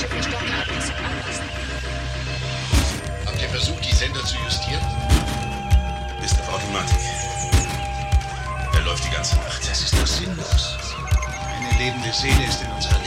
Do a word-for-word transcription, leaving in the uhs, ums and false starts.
Vier Stockwerke anpassen. Habt ihr versucht, die Sender zu justieren? Ist auf Automatik. Er läuft die ganze Nacht. Das ist doch sinnlos. Eine lebende Seele ist in unserer